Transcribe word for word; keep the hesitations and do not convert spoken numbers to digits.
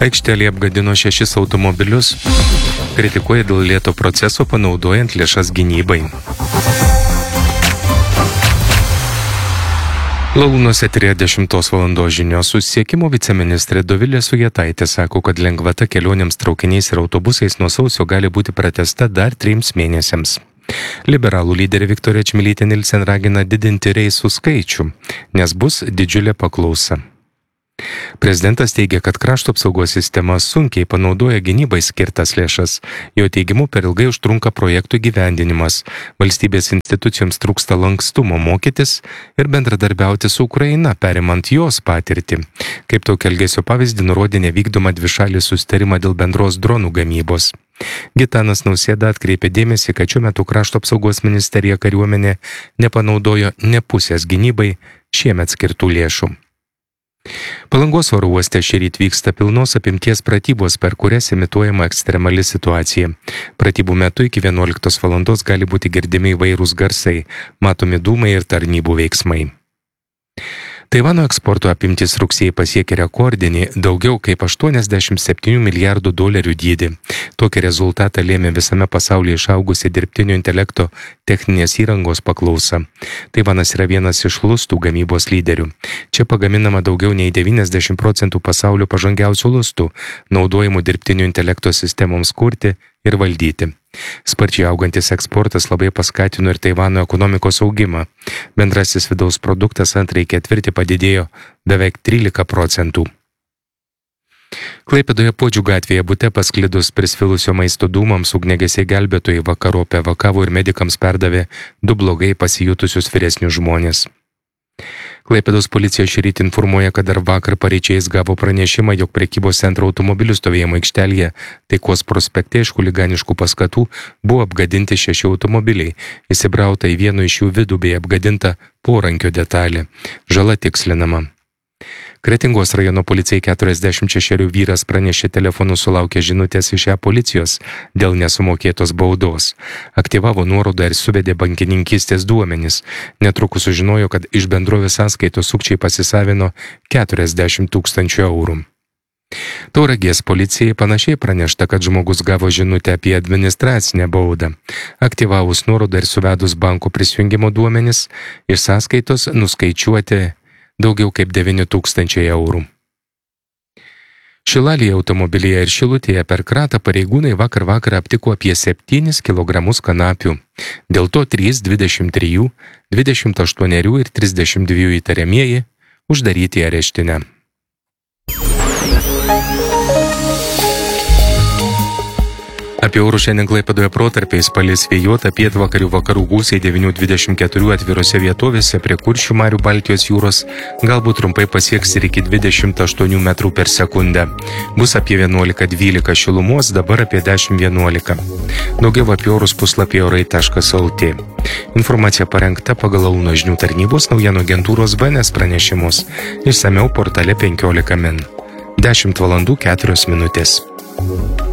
Aikštelėje apgadino šešis automobilius, kritikuoja dėl lėto proceso panaudojant lėšas gynybai. Lalūnos eteryje dešimtos valandos žinios. Susisiekimo viceministrė Dovilė Sujetaitė sako, kad lengvata kelionėms traukiniais ir autobusais nuo sausio gali būti pratęsta dar trims mėnesiams. Liberalų lyderė Viktorija Čmilytė Nilsen ragina didinti reisų skaičių, nes bus didžiulė paklausa. Prezidentas teigia, kad krašto apsaugos sistema sunkiai panaudoja gynybai skirtas lėšas. Jo teigimu, per ilgai užtrunka projektų gyvendinimas. Valstybės institucijoms trūksta lankstumo mokytis ir bendradarbiauti su Ukraina, perimant jos patirtį. Kaip tokio elgesio pavyzdį nurodė nevykdomą dvišalį susitarimą dėl bendros dronų gamybos. Gitanas Nausėda atkreipė dėmesį, kad šiuo metu krašto apsaugos ministerija kariuomenė nepanaudojo ne pusės gynybai šiemet skirtų lėšų. Palangos oro uoste šįryt vyksta pilnos apimties pratybos, per kurias imituojama ekstremali situacija. Pratybų metu iki vienuoliktos valandos gali būti girdimi įvairūs garsai, matomi dūmai ir tarnybų veiksmai. Taivano eksporto apimtis rugsėjį pasiekė rekordinį daugiau kaip aštuoniasdešimt septynių milijardų dolerių dydį. Tokį rezultatą lėmė visame pasaulyje išaugusi dirbtinio intelekto techninės įrangos paklausa. Taivanas yra vienas iš lustų gamybos lyderių. Čia pagaminama daugiau nei devyniasdešimt procentų pasaulio pažangiausių lustų, naudojimų dirbtinio intelekto sistemoms kurti ir valdyti. Sparčiai augantis eksportas labai paskatino ir Taivano ekonomikos augimą. Bendrasis vidaus produktas antrąjį ketvirtį padidėjo beveik trylika procentų. Klaipėdoje Puodžių gatvėje bute pasklidus prisvilusio maisto dūmams ugniagesiai gelbėtojai vakarop evakavo ir medikams perdavė du blogai pasijutusius vyresnius žmonės. Klaipėdos policija šįryt informuoja, kad dar vakar paryčiais gavo pranešimą, jog prekybos centro automobilių stovėjimo aikštelėje Taikos prospekte iš chuliganiškų paskatų buvo apgadinti šeši automobiliai. Įsibrauta į vieno iš jų vidų bei apgadinta porankio detalė. Žala tikslinama. Kretingos rajono policijai keturiasdešimt šešerių vyras pranešė telefonu sulaukė žinutės iš e policijos dėl nesumokėtos baudos. Aktyvavo nuorodą ir suvedė bankininkystės duomenis. Netrukus sužinojo, kad iš bendrovės sąskaitos sukčiai pasisavino keturiasdešimt tūkstančių eurų. Tauragės policijai panašiai pranešta, kad žmogus gavo žinutę apie administracinę baudą. Aktyvavus nuorodą ir suvedus banko prisijungimo duomenis, iš sąskaitos nuskaičiuoti daugiau kaip devyni tūkstančiai eurų. Šilalėje automobilyje ir Šilutėje per kratą pareigūnai vakar vakarą aptiko apie septynis kilogramus kanapių. Dėl to trys dvidešimt trijų, dvidešimt aštuonerių ir trisdešimt dviejų įtariamieji uždaryti į areštinę. Apie orus šiandien Klaipėdoje protarpiais palis vėjuota, pietvakarių vakarų gūsiai devyni dvidešimt keturi atvirose vietovėse prie Kuršių marių Baltijos jūros galbūt trumpai pasieks ir iki dvidešimt aštuonių metrų per sekundę. Bus apie vienuolika dvylika šilumos, dabar apie dešimt vienuolika. Daugiau apie orus puslapyje orai taškas lt. Informacija parengta pagal Launo žinių tarnybos naujienų agentūros B N S pranešimus. Išsamiau portale penkiolika min. dešimt valandų keturios minutės.